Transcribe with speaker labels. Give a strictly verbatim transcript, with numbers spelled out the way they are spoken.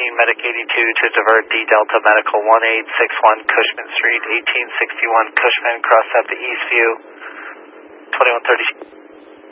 Speaker 1: fourteen Medic eighty-two to divert D Delta Medical one eight six one Cushman Street, eighteen sixty-one Cushman, cross at the East View, twenty-one thirty.